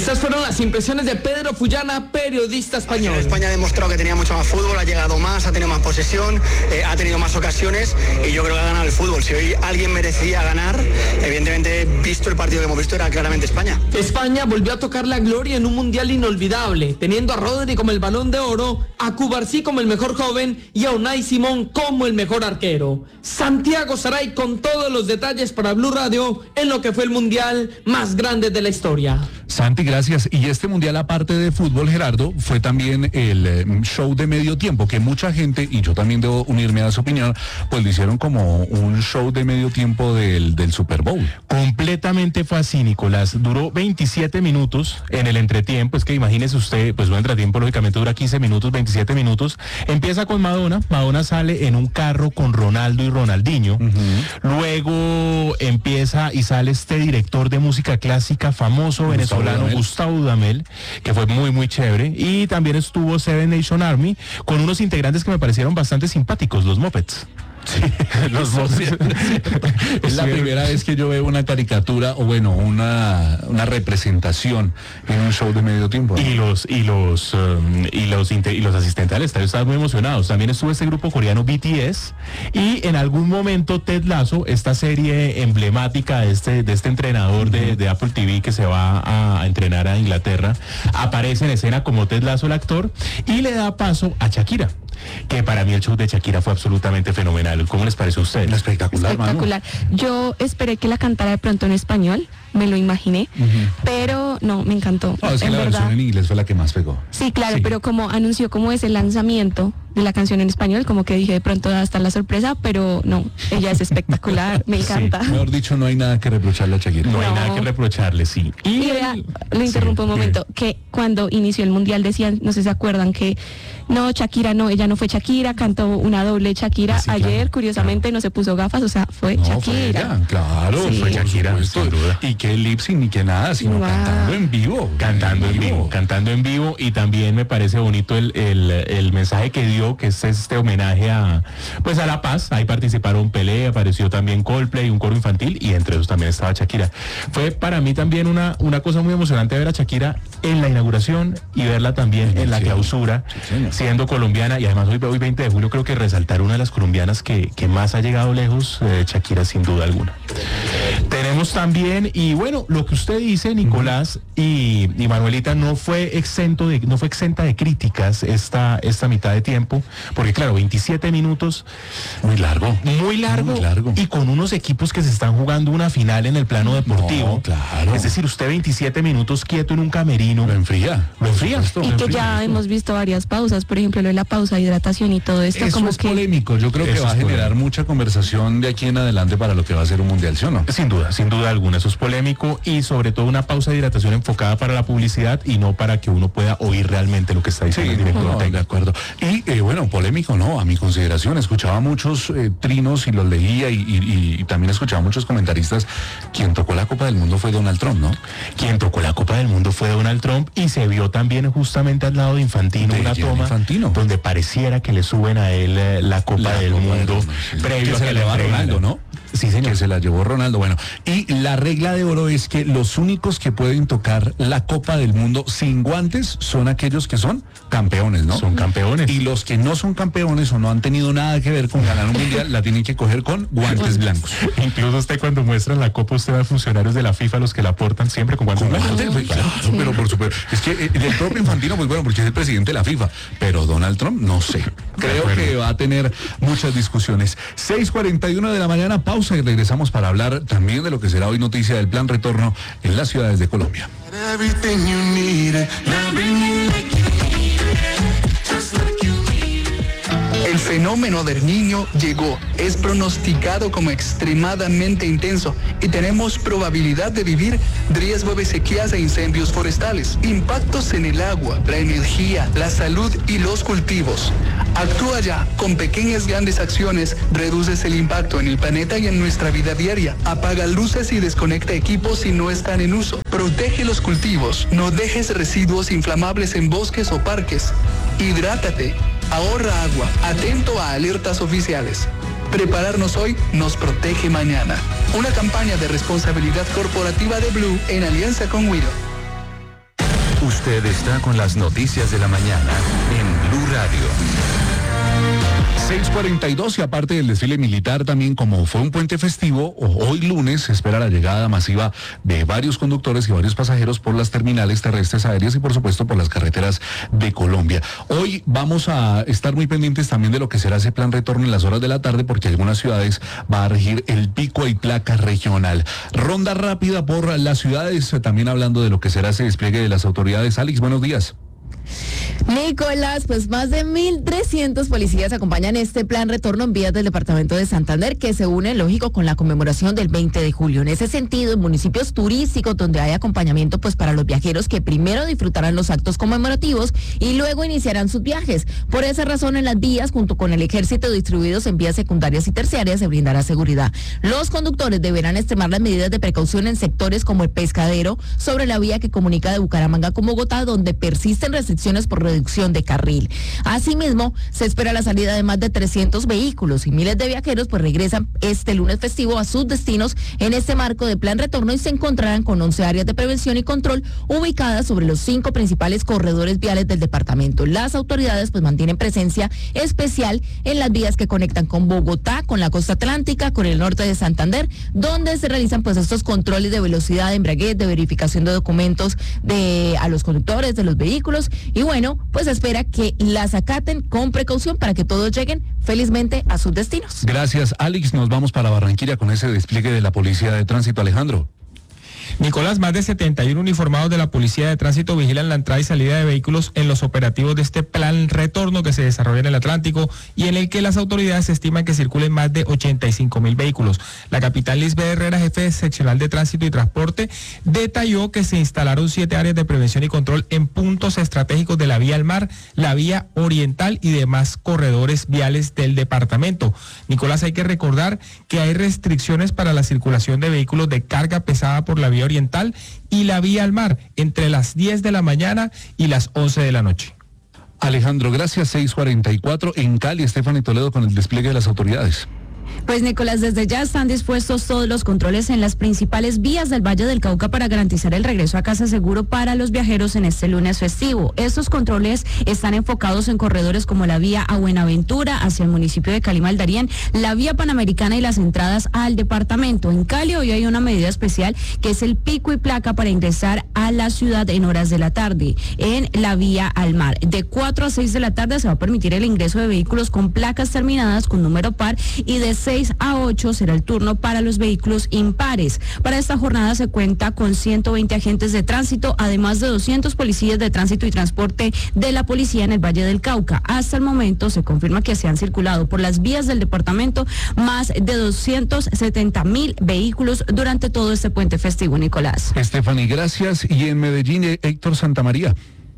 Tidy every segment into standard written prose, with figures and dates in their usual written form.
Estas fueron las impresiones de Pedro Fullana, periodista español. España ha demostrado que tenía mucho más fútbol, ha llegado más, ha tenido más posesión, ha tenido más ocasiones y yo creo que ha ganado el fútbol. Si hoy alguien merecía ganar, evidentemente, visto el partido que hemos visto, era claramente España. España volvió a tocar la gloria en un mundial inolvidable, teniendo a Rodri como el Balón de Oro, a Cubarsí como el mejor joven y a Unai Simón como el mejor arquero. Santiago Saray con todos los detalles para Blue Radio en lo que fue el mundial más grande de la historia. Santi, gracias. Y este mundial, aparte de fútbol, Gerardo, fue también el show de medio tiempo, que mucha gente, y yo también debo unirme a su opinión, pues lo hicieron como un show de medio tiempo del Super Bowl. Completamente fue así, Nicolás. Duró 27 minutos en el entretiempo. Es que imagínese usted, pues un entretiempo lógicamente dura 15 minutos, 27 minutos. Empieza con Madonna. Madonna sale en un carro con Ronaldo y Ronaldinho. Luego empieza y sale este director de música clásica famoso venezolano, Gustavo Dudamel, que fue muy muy chévere, y también estuvo Seven Nation Army con unos integrantes que me parecieron bastante simpáticos, los Muppets. Sí, los Muppets. Es la primera vez que yo veo una caricatura, o bueno, una representación en un show de medio tiempo, ¿no? Y los asistentes al estadio estaban muy emocionados. También estuvo este grupo coreano BTS, y en algún momento Ted Lasso, esta serie emblemática de este entrenador de Apple TV que se va a entrenar a Inglaterra, aparece en escena como Ted Lasso, el actor, y le da paso a Shakira, que para mí el show de Shakira fue absolutamente fenomenal. ¿Cómo les pareció a ustedes? Espectacular, espectacular. Yo esperé que la cantara de pronto en español, me lo imaginé, pero no, me encantó. No, es que la versión en inglés fue la que más pegó. Sí, claro, pero como anunció como ese lanzamiento de la canción en español, como que dije de pronto va a estar la sorpresa, pero no, ella es espectacular, me encanta. Sí, mejor dicho, no hay nada que reprocharle a Shakira. No hay nada que reprocharle, sí. Y vea, lo interrumpo un momento, que cuando inició el mundial decían, no sé si se acuerdan, que no, Shakira no, ella no fue Shakira, cantó una doble Shakira. Sí, ayer, claro, curiosamente, no se puso gafas, o sea, fue Shakira. Fue ella, claro, Sí. fue Shakira, sin duda. Y que lip sync ni que nada, sino cantando en vivo. Cantando en vivo, y también me parece bonito el mensaje que dio, que es este homenaje a la paz. Ahí participaron Pelé, apareció también Coldplay, un coro infantil, y entre esos también estaba Shakira. Fue para mí también una cosa muy emocionante ver a Shakira en la inauguración y verla también en la clausura, siendo colombiana, y además hoy 20 de julio creo que resaltar una de las colombianas que más ha llegado lejos, Shakira, sin duda alguna. Tenemos también, y bueno, lo que usted dice, Nicolás y Manuelita, no fue exenta de críticas esta mitad de tiempo, porque claro, 27 minutos, muy largo, y con unos equipos que se están jugando una final en el plano deportivo. No, claro. Es decir, usted 27 minutos quieto en un camerino. Lo enfría. Y que ya hemos visto varias pausas, por ejemplo, lo de la pausa de hidratación y todo esto. Eso como es que polémico. Yo creo que va a generar mucha conversación de aquí en adelante para lo que va a ser un mundial, ¿sí o no? Sin duda alguna, eso es polémico, y sobre todo una pausa de hidratación enfocada para la publicidad y no para que uno pueda oír realmente lo que está diciendo el director. De acuerdo. Y bueno, polémico, ¿no? A mi consideración, escuchaba muchos trinos y los leía, y también escuchaba muchos comentaristas. Quien tocó la Copa del Mundo fue Donald Trump, ¿no? Quien tocó la Copa del Mundo fue Donald Trump, y se vio también justamente al lado de Infantino una toma donde pareciera que le suben a él la Copa del Mundo, previo a que le va Ronaldo, ¿no? Sí, señor. Que se la llevó Ronaldo. Bueno, y la regla de oro es que los únicos que pueden tocar la Copa del Mundo sin guantes son aquellos que son campeones, ¿no? Son campeones. Y los que no son campeones o no han tenido nada que ver con ganar un mundial, la tienen que coger con guantes blancos. Incluso usted, cuando muestra la Copa, usted ve a funcionarios de la FIFA, los que la portan siempre con guantes blancos. Claro, pero por supuesto. Es que el propio Infantino, pues bueno, porque es el presidente de la FIFA, pero Donald Trump, no sé. Creo que va a tener muchas discusiones. 6:41 de la mañana, pausa, y regresamos para hablar también de lo que será hoy noticia del plan retorno en las ciudades de Colombia. El fenómeno del Niño llegó, es pronosticado como extremadamente intenso y tenemos probabilidad de vivir riesgo de sequías e incendios forestales, impactos en el agua, la energía, la salud y los cultivos. Actúa ya, con pequeñas grandes acciones reduces el impacto en el planeta y en nuestra vida diaria. Apaga luces y desconecta equipos si no están en uso. Protege los cultivos, no dejes residuos inflamables en bosques o parques. Hidrátate. Ahorra agua, atento a alertas oficiales. Prepararnos hoy nos protege mañana. Una campaña de responsabilidad corporativa de Blue en alianza con Wido. Usted está con las noticias de la mañana en Blue Radio. 6:42 y aparte del desfile militar también, como fue un puente festivo, hoy lunes se espera la llegada masiva de varios conductores y varios pasajeros por las terminales terrestres, aéreas y por supuesto por las carreteras de Colombia. Hoy vamos a estar muy pendientes también de lo que será ese plan retorno en las horas de la tarde, porque algunas ciudades va a regir el pico y placa regional. Ronda rápida por las ciudades, también hablando de lo que será ese despliegue de las autoridades. Alex, buenos días. Nicolás, pues más de 1.300 policías acompañan este plan retorno en vías del departamento de Santander, que se une, lógico, con la conmemoración del 20 de julio. En ese sentido, en municipios turísticos donde hay acompañamiento pues para los viajeros que primero disfrutarán los actos conmemorativos y luego iniciarán sus viajes. Por esa razón, en las vías, junto con el ejército distribuidos en vías secundarias y terciarias, se brindará seguridad. Los conductores deberán extremar las medidas de precaución en sectores como el Pescadero, sobre la vía que comunica de Bucaramanga con Bogotá, donde persisten restricciones por reducción de carril. Asimismo, se espera la salida de más de 300 vehículos y miles de viajeros pues regresan este lunes festivo a sus destinos en este marco de plan retorno y se encontrarán con 11 áreas de prevención y control ubicadas sobre los 5 principales corredores viales del departamento. Las autoridades pues mantienen presencia especial en las vías que conectan con Bogotá, con la costa atlántica, con el norte de Santander, donde se realizan pues estos controles de velocidad, de embraguez, de verificación de documentos a los conductores de los vehículos. Y bueno, pues espera que las acaten con precaución para que todos lleguen felizmente a sus destinos. Gracias, Alex. Nos vamos para Barranquilla con ese despliegue de la Policía de Tránsito. Alejandro. Nicolás, más de 71 uniformados de la Policía de Tránsito vigilan la entrada y salida de vehículos en los operativos de este plan retorno que se desarrolla en el Atlántico y en el que las autoridades estiman que circulen más de 85.000 vehículos. La capitán Lisbeth Herrera, jefe seccional de Tránsito y Transporte, detalló que se instalaron 7 áreas de prevención y control en puntos estratégicos de la vía al mar, la vía oriental y demás corredores viales del departamento. Nicolás, hay que recordar que hay restricciones para la circulación de vehículos de carga pesada por la vía oriental y la vía al mar entre las 10 de la mañana y las 11 de la noche. Alejandro, gracias. 6:44 en Cali, Estefany Toledo con el despliegue de las autoridades. Pues Nicolás, desde ya están dispuestos todos los controles en las principales vías del Valle del Cauca para garantizar el regreso a casa seguro para los viajeros en este lunes festivo. Estos controles están enfocados en corredores como la vía a Buenaventura hacia el municipio de Cali-Maldarién, la vía Panamericana y las entradas al departamento. En Cali hoy hay una medida especial que es el pico y placa para ingresar a la ciudad en horas de la tarde en la vía al mar. De 4 a 6 de la tarde se va a permitir el ingreso de vehículos con placas terminadas con número par y de 6 a 8 será el turno para los vehículos impares. Para esta jornada se cuenta con 120 agentes de tránsito, además de 200 policías de tránsito y transporte de la policía en el Valle del Cauca. Hasta el momento se confirma que se han circulado por las vías del departamento más de 270.000 vehículos durante todo este puente festivo, Nicolás. Estefany, gracias. Y en Medellín, Héctor Santamaría.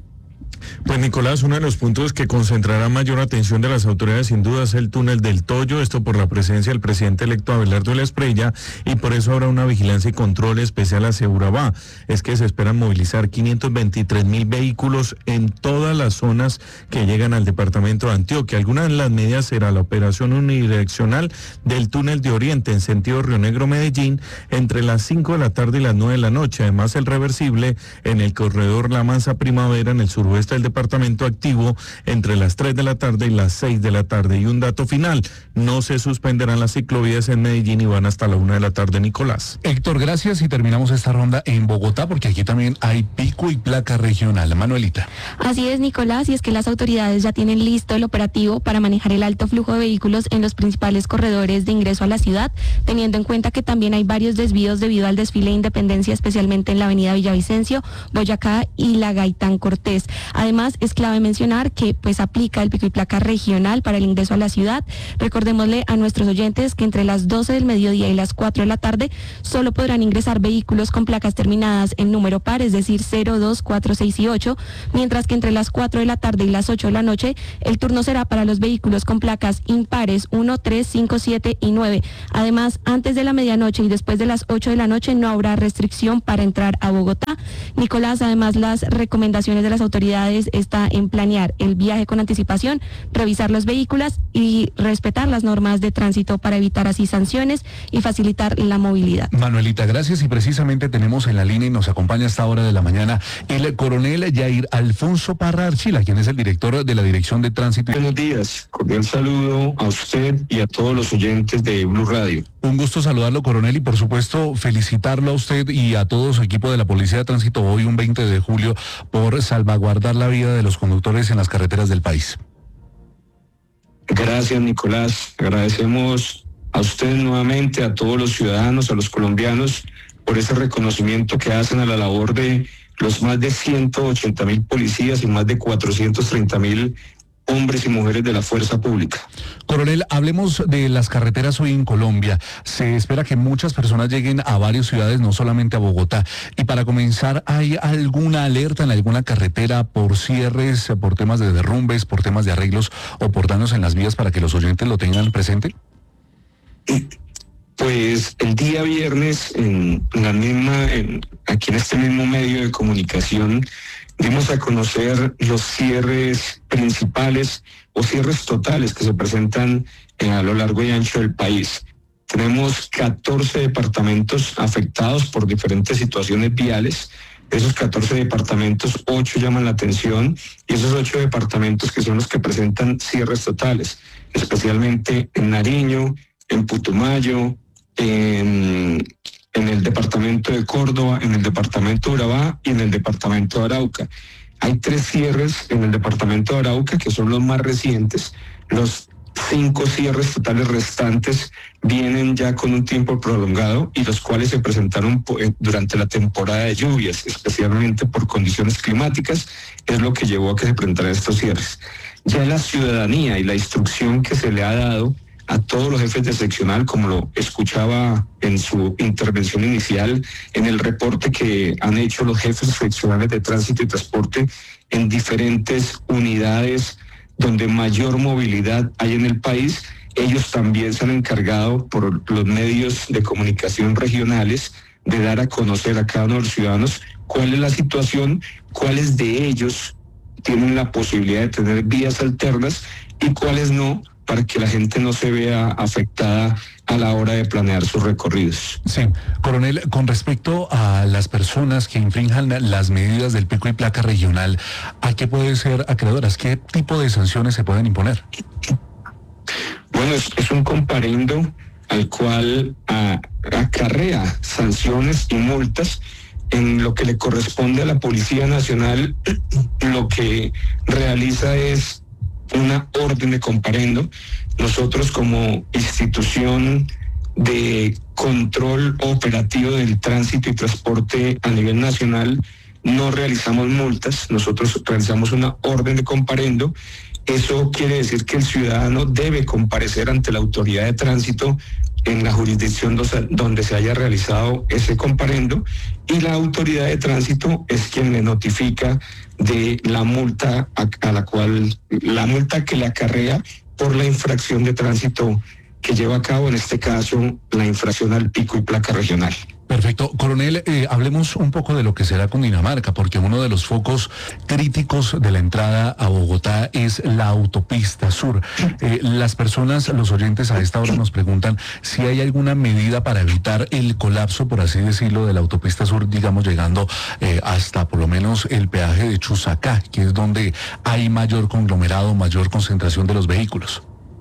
Pues Nicolás, uno de los puntos que concentrará mayor atención de las autoridades sin duda es el túnel del Toyo, esto por la presencia del presidente electo Abelardo de la Espriella, y por eso habrá una vigilancia y control especial hacia Urabá. Es que se esperan movilizar 523.000 vehículos en todas las zonas que llegan al departamento de Antioquia. Algunas de las medidas será la operación unidireccional del túnel de Oriente en sentido Río Negro-Medellín entre las 5 de la tarde y las 9 de la noche. Además, el reversible en el corredor La Mansa Primavera en el suroeste del departamento activo entre las 3 de la tarde y las 6 de la tarde. Y un dato final, no se suspenderán las ciclovías en Medellín y van hasta la 1 de la tarde, Nicolás. Héctor, gracias, y terminamos esta ronda en Bogotá porque aquí también hay pico y placa regional. Manuelita. Así es, Nicolás, y es que las autoridades ya tienen listo el operativo para manejar el alto flujo de vehículos en los principales corredores de ingreso a la ciudad, teniendo en cuenta que también hay varios desvíos debido al desfile de Independencia, especialmente en la avenida Villavicencio, Boyacá y la Gaitán Cortés. Además, es clave mencionar que pues aplica el pico y placa regional para el ingreso a la ciudad. Recordémosle a nuestros oyentes que entre las 12 del mediodía y las 4 de la tarde solo podrán ingresar vehículos con placas terminadas en número par, es decir, 0, 2, 4, 6 y 8, mientras que entre las 4 de la tarde y las 8 de la noche el turno será para los vehículos con placas impares 1, 3, 5, 7 y 9. Además, antes de la medianoche y después de las 8 de la noche no habrá restricción para entrar a Bogotá. Nicolás, además las recomendaciones de las autoridades autoridades está en planear el viaje con anticipación, revisar los vehículos y respetar las normas de tránsito para evitar así sanciones y facilitar la movilidad. Manuelita, gracias, y precisamente tenemos en la línea y nos acompaña a esta hora de la mañana el coronel Yair Alfonso Parra Archila, quien es el director de la Dirección de Tránsito. Buenos días, cordial saludo a usted y a todos los oyentes de Blue Radio. Un gusto saludarlo, coronel, y por supuesto felicitarlo a usted y a todo su equipo de la Policía de Tránsito hoy, un 20 de julio, por salvaguardar la vida de los conductores en las carreteras del país. Gracias, Nicolás. Agradecemos a usted nuevamente, a todos los ciudadanos, a los colombianos, por ese reconocimiento que hacen a la labor de los más de 180,000 policías y más de 430,000 hombres y mujeres de la fuerza pública. Coronel, hablemos de las carreteras hoy en Colombia. Se espera que muchas personas lleguen a varias ciudades, no solamente a Bogotá. Y para comenzar, ¿hay alguna alerta en alguna carretera por cierres, por temas de derrumbes, por temas de arreglos o por daños en las vías para que los oyentes lo tengan presente? Pues el día viernes, aquí en este mismo medio de comunicación, dimos a conocer los cierres principales o cierres totales que se presentan a lo largo y ancho del país. Tenemos 14 departamentos afectados por diferentes situaciones viales. De esos 14 departamentos, 8 llaman la atención, y esos 8 departamentos que son los que presentan cierres totales, especialmente en Nariño, en Putumayo, en el departamento de Córdoba, en el departamento de Urabá y en el departamento de Arauca. Hay 3 cierres en el departamento de Arauca que son los más recientes. Los 5 cierres totales restantes vienen ya con un tiempo prolongado y los cuales se presentaron durante la temporada de lluvias, especialmente por condiciones climáticas, es lo que llevó a que se presentaran estos cierres. Ya la ciudadanía y la instrucción que se le ha dado a todos los jefes de seccional, como lo escuchaba en su intervención inicial, en el reporte que han hecho los jefes seccionales de tránsito y transporte en diferentes unidades donde mayor movilidad hay en el país, ellos también se han encargado por los medios de comunicación regionales de dar a conocer a cada uno de los ciudadanos cuál es la situación, cuáles de ellos tienen la posibilidad de tener vías alternas y cuáles no, para que la gente no se vea afectada a la hora de planear sus recorridos. Sí, coronel, con respecto a las personas que infrinjan las medidas del pico y placa regional, ¿a qué pueden ser acreedoras? ¿Qué tipo de sanciones se pueden imponer? Bueno, es un comparendo al cual acarrea sanciones y multas. En lo que le corresponde a la Policía Nacional, lo que realiza es una orden de comparendo. Nosotros, como institución de control operativo del tránsito y transporte a nivel nacional, no realizamos multas, nosotros realizamos una orden de comparendo. Eso quiere decir que el ciudadano debe comparecer ante la autoridad de tránsito en la jurisdicción donde se haya realizado ese comparendo, y la autoridad de tránsito es quien le notifica de la multa la multa que le acarrea por la infracción de tránsito que lleva a cabo, en este caso, la infracción al pico y placa regional. Perfecto. Coronel, hablemos un poco de lo que será Cundinamarca, porque uno de los focos críticos de la entrada a Bogotá es la autopista sur. Las personas, los oyentes a esta hora nos preguntan si hay alguna medida para evitar el colapso, por así decirlo, de la autopista sur, digamos, llegando hasta por lo menos el peaje de Chusacá, que es donde hay mayor conglomerado, mayor concentración de los vehículos.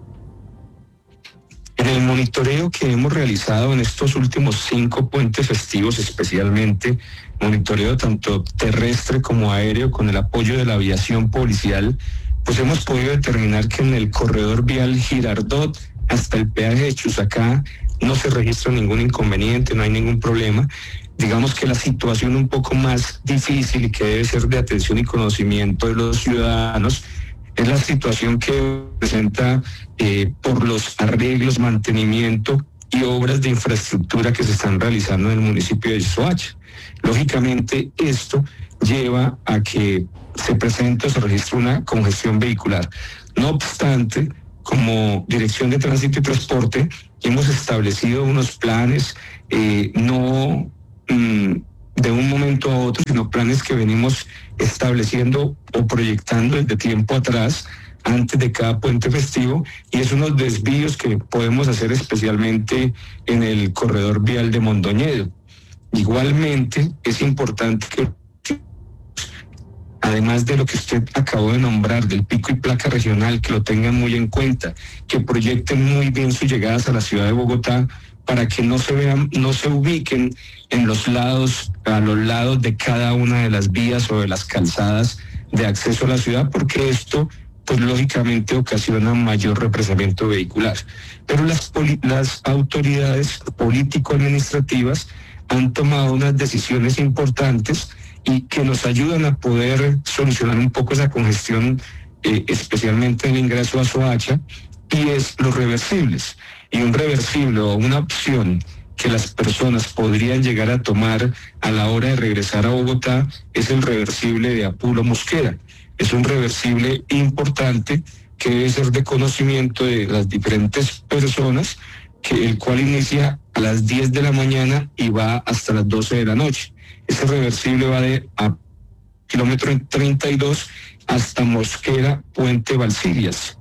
En el monitoreo que hemos realizado en estos últimos 5 puentes festivos, especialmente monitoreo tanto terrestre como aéreo con el apoyo de la aviación policial, pues hemos podido determinar que en el corredor vial Girardot hasta el peaje de Chusacá no se registra ningún inconveniente, no hay ningún problema. Digamos que la situación un poco más difícil y que debe ser de atención y conocimiento de los ciudadanos es la situación que presenta por los arreglos, mantenimiento y obras de infraestructura que se están realizando en el municipio de Soacha. Lógicamente, esto lleva a que se presente o se registre una congestión vehicular. No obstante, como Dirección de Tránsito y Transporte, hemos establecido unos planes no de un momento a otro, sino planes que venimos estableciendo o proyectando desde tiempo atrás, antes de cada puente festivo, y es unos desvíos que podemos hacer especialmente en el corredor vial de Mondoñedo. Igualmente, es importante que, además de lo que usted acabó de nombrar, del pico y placa regional, que lo tengan muy en cuenta, que proyecten muy bien sus llegadas a la ciudad de Bogotá, para que no se ubiquen en los lados, a los lados de cada una de las vías o de las calzadas de acceso a la ciudad, porque esto pues lógicamente ocasiona mayor represamiento vehicular. Pero las autoridades político-administrativas han tomado unas decisiones importantes y que nos ayudan a poder solucionar un poco esa congestión, especialmente el ingreso a Soacha, y es los reversibles. Y un reversible o una opción que las personas podrían llegar a tomar a la hora de regresar a Bogotá es el reversible de Apolo Mosquera. Es un reversible importante que debe ser de conocimiento de las diferentes personas, el cual inicia a las 10 de la mañana y va hasta las 12 de la noche. Ese reversible va de kilómetro 32 hasta Mosquera, Puente Valsirias,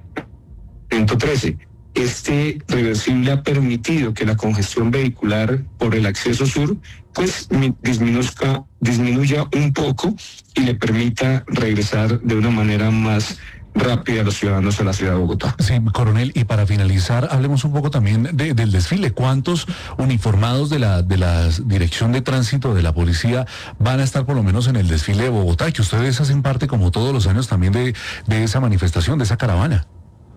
113. Este reversible ha permitido que la congestión vehicular por el acceso sur pues disminuya un poco y le permita regresar de una manera más rápida a los ciudadanos a la ciudad de Bogotá. Sí, coronel, y para finalizar, hablemos un poco también del desfile. ¿Cuántos uniformados de la Dirección de Tránsito de la Policía van a estar por lo menos en el desfile de Bogotá? Que ustedes hacen parte, como todos los años, también de esa manifestación, de esa caravana.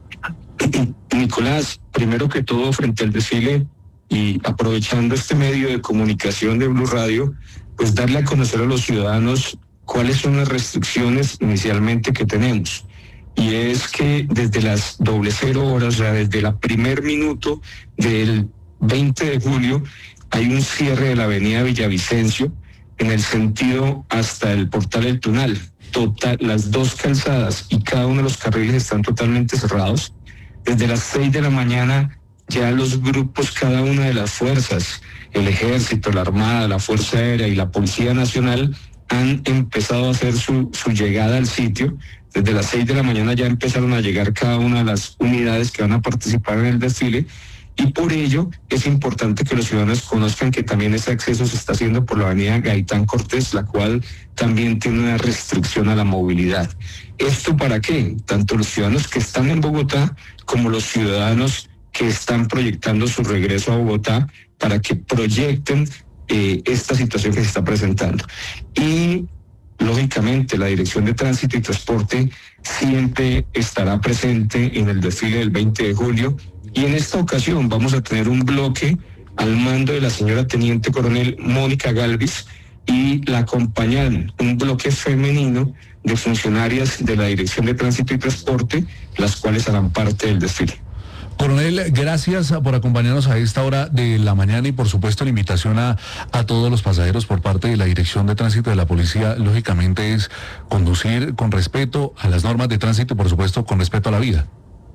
Nicolás, primero que todo, frente al desfile y aprovechando este medio de comunicación de Blue Radio, pues darle a conocer a los ciudadanos cuáles son las restricciones inicialmente que tenemos. Y es que desde las 00 horas, o sea, desde el primer minuto del 20 de julio, hay un cierre de la avenida Villavicencio en el sentido hasta el Portal del Tunal. Las dos calzadas y cada uno de los carriles están totalmente cerrados. Desde las 6 de la mañana ya los grupos, cada una de las fuerzas, el Ejército, la Armada, la Fuerza Aérea y la Policía Nacional han empezado a hacer su llegada al sitio. Desde las 6 de la mañana ya empezaron a llegar cada una de las unidades que van a participar en el desfile, y por ello es importante que los ciudadanos conozcan que también ese acceso se está haciendo por la avenida Gaitán Cortés, la cual también tiene una restricción a la movilidad. ¿Esto para qué? Tanto los ciudadanos que están en Bogotá como los ciudadanos que están proyectando su regreso a Bogotá, para que proyecten esta situación que se está presentando. Y lógicamente la Dirección de Tránsito y Transporte siempre estará presente en el desfile del 20 de julio, y en esta ocasión vamos a tener un bloque al mando de la señora Teniente Coronel Mónica Galvis, y la acompañan un bloque femenino de funcionarias de la Dirección de Tránsito y Transporte, las cuales harán parte del desfile. Coronel, gracias por acompañarnos a esta hora de la mañana, y por supuesto la invitación a todos los pasajeros por parte de la Dirección de Tránsito de la Policía, lógicamente, es conducir con respeto a las normas de tránsito y por supuesto con respeto a la vida.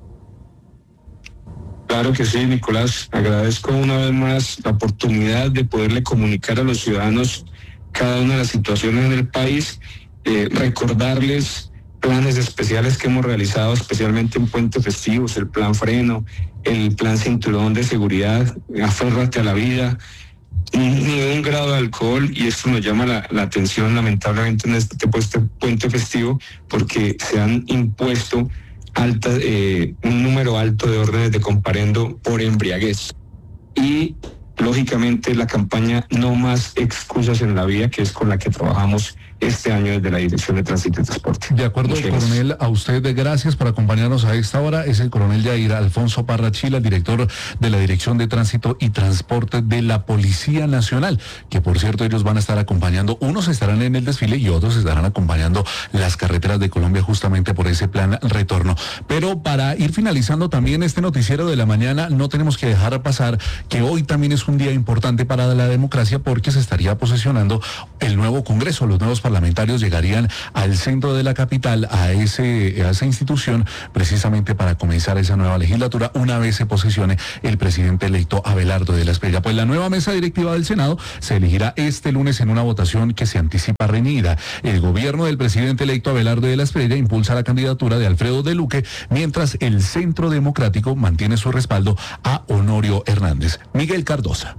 Claro que sí, Nicolás. Agradezco una vez más la oportunidad de poderle comunicar a los ciudadanos cada una de las situaciones en el país, recordarles planes especiales que hemos realizado, especialmente en puentes festivos, el plan freno, el plan cinturón de seguridad, aférrate a la vida, ni un grado de alcohol, y esto nos llama la atención lamentablemente en este puente festivo, porque se han impuesto un número alto de órdenes de comparendo por embriaguez. Y lógicamente la campaña No Más Excusas en la Vía, que es con la que trabajamos este año desde la Dirección de Tránsito y Transporte. De acuerdo, coronel, a usted gracias por acompañarnos a esta hora. Es el coronel Yair Alfonso Parra Chila, director de la Dirección de Tránsito y Transporte de la Policía Nacional, que por cierto ellos van a estar acompañando, unos estarán en el desfile y otros estarán acompañando las carreteras de Colombia justamente por ese plan retorno. Pero para ir finalizando también este noticiero de la mañana, no tenemos que dejar pasar que hoy también es es un día importante para la democracia porque se estaría posesionando el nuevo Congreso. Los nuevos parlamentarios llegarían al centro de la capital, a esa institución, precisamente para comenzar esa nueva legislatura una vez se posesione el presidente electo Abelardo de la Espriella. Pues la nueva mesa directiva del Senado se elegirá este lunes en una votación que se anticipa reñida. El gobierno del presidente electo Abelardo de la Espriella impulsa la candidatura de Alfredo de Luque, mientras el Centro Democrático mantiene su respaldo a Honorio Hernández. Miguel Cardosa.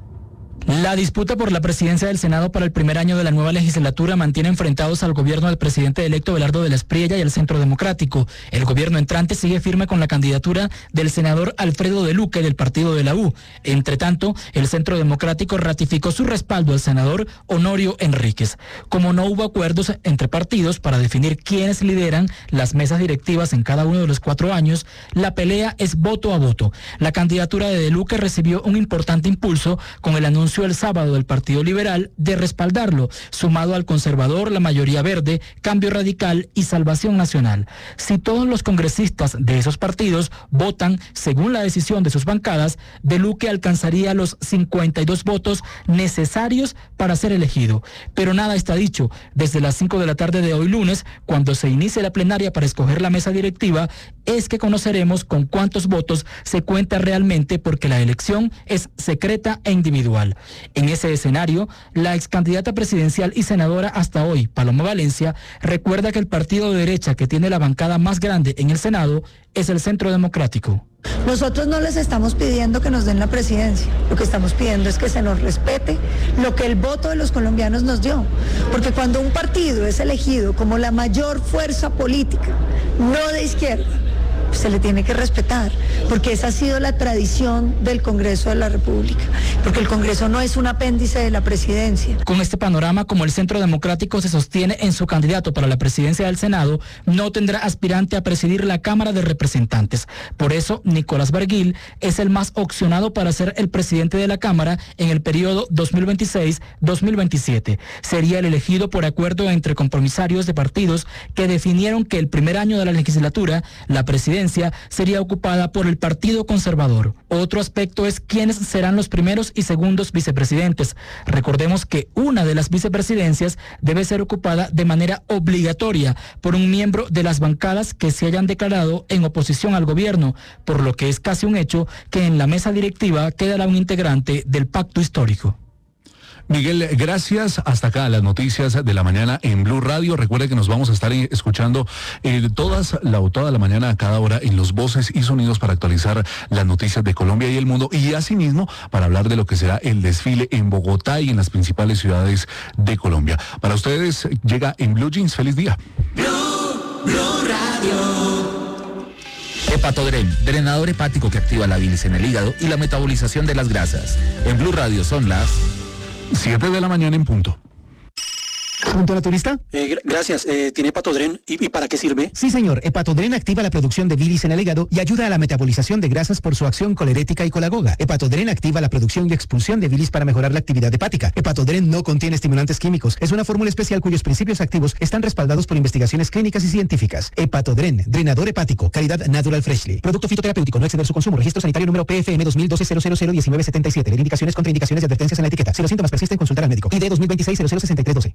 La disputa por la presidencia del Senado para el primer año de la nueva legislatura mantiene enfrentados al gobierno del presidente electo Abelardo de la Espriella y al Centro Democrático. El gobierno entrante sigue firme con la candidatura del senador Alfredo de Luque del partido de la U. Entre tanto, el Centro Democrático ratificó su respaldo al senador Honorio Enríquez. Como no hubo acuerdos entre partidos para definir quiénes lideran las mesas directivas en cada uno de los 4 años, la pelea es voto a voto. La candidatura de Luque recibió un importante impulso con el anuncio el sábado del Partido Liberal de respaldarlo, sumado al conservador, la mayoría verde, Cambio Radical y Salvación Nacional. Si todos los congresistas de esos partidos votan según la decisión de sus bancadas, de Luque alcanzaría los 52 votos necesarios para ser elegido. Pero nada está dicho. Desde las 5 de la tarde de hoy lunes, cuando se inicie la plenaria para escoger la mesa directiva, es que conoceremos con cuántos votos se cuenta realmente, porque la elección es secreta e individual. En ese escenario, la excandidata presidencial y senadora hasta hoy, Paloma Valencia, recuerda que el partido de derecha que tiene la bancada más grande en el Senado es el Centro Democrático. Nosotros no les estamos pidiendo que nos den la presidencia, lo que estamos pidiendo es que se nos respete lo que el voto de los colombianos nos dio, porque cuando un partido es elegido como la mayor fuerza política, no de izquierda, se le tiene que respetar, porque esa ha sido la tradición del Congreso de la República, porque el Congreso no es un apéndice de la presidencia. Con este panorama, como el Centro Democrático se sostiene en su candidato para la presidencia del Senado, no tendrá aspirante a presidir la Cámara de Representantes. Por eso, Nicolás Barguil es el más opcionado para ser el presidente de la Cámara en el periodo 2026-2027. Sería el elegido por acuerdo entre compromisarios de partidos que definieron que el primer año de la legislatura, la presidencia sería ocupada por el Partido Conservador. Otro aspecto es quiénes serán los primeros y segundos vicepresidentes. Recordemos que una de las vicepresidencias debe ser ocupada de manera obligatoria por un miembro de las bancadas que se hayan declarado en oposición al gobierno, por lo que es casi un hecho que en la mesa directiva quedará un integrante del pacto histórico. Miguel, gracias. Hasta acá las noticias de la mañana en Blue Radio. Recuerde que nos vamos a estar escuchando toda la mañana a cada hora en los Voces y Sonidos para actualizar las noticias de Colombia y el mundo, y asimismo para hablar de lo que será el desfile en Bogotá y en las principales ciudades de Colombia. Para ustedes llega en Blue Jeans. Feliz día. Blue Radio. Hepatodren, drenador hepático que activa la bilis en el hígado y la metabolización de las grasas. En Blue Radio son las 7 de la mañana en punto. ¿Punto naturista? Gracias. ¿Tiene Hepatodren? ¿Y para qué sirve? Sí, señor. Hepatodren activa la producción de bilis en el hígado y ayuda a la metabolización de grasas por su acción colerética y colagoga. Hepatodren activa la producción y expulsión de bilis para mejorar la actividad hepática. Hepatodren no contiene estimulantes químicos. Es una fórmula especial cuyos principios activos están respaldados por investigaciones clínicas y científicas. Hepatodren, drenador hepático, calidad Natural Freshly. Producto fitoterapéutico, no exceder su consumo. Registro sanitario número PFM 2012-001977. Leer indicaciones, contraindicaciones y advertencias en la etiqueta. Si los síntomas persisten, consultar al médico. ID 2026-006312.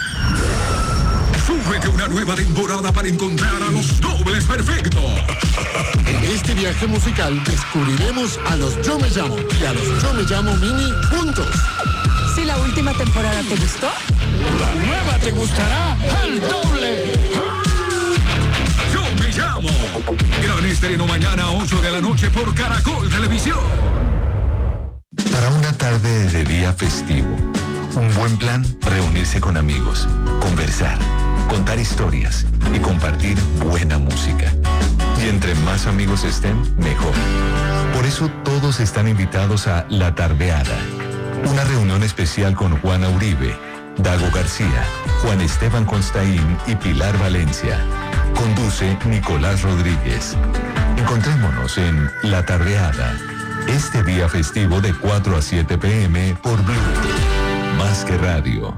Súbete una nueva temporada para encontrar a los dobles perfectos. En este viaje musical descubriremos a los Yo Me Llamo y a los Yo Me Llamo Mini juntos. Si la última temporada te gustó, la nueva te gustará al doble. Yo Me Llamo. Gran estreno mañana a 8 de la noche por Caracol Televisión. Para una tarde de día festivo, un buen plan, reunirse con amigos, conversar, contar historias y compartir buena música. Y entre más amigos estén, mejor. Por eso todos están invitados a La Tardeada, una reunión especial con Juana Uribe, Dago García, Juan Esteban Constaín y Pilar Valencia. Conduce Nicolás Rodríguez. Encontrémonos en La Tardeada, este día festivo de 4 a 7 p.m. por Blue. Más que radio.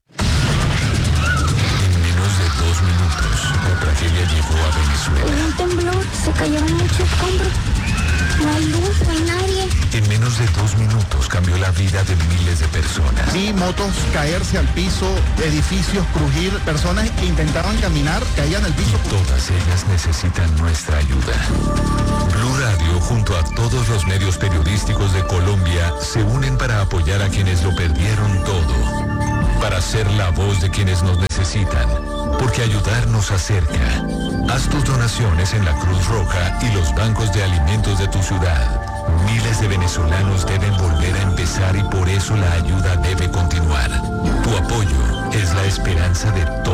En menos de 2 minutos, la tragedia llegó a Venezuela. Un temblor, se cayeron muchos escombros. No hay luz, no hay nadie. En menos menos de 2 minutos cambió la vida de miles de personas. Vi motos caerse al piso, edificios crujir, personas que intentaban caminar, caían al piso. Y todas ellas necesitan nuestra ayuda. Blue Radio, junto a todos los medios periodísticos de Colombia, se unen para apoyar a quienes lo perdieron todo. Para ser la voz de quienes nos necesitan, porque ayudar nos acerca. Haz tus donaciones en la Cruz Roja y los bancos de alimentos de tu ciudad. Miles de venezolanos deben volver a empezar y por eso la ayuda debe continuar. Tu apoyo es la esperanza de todos.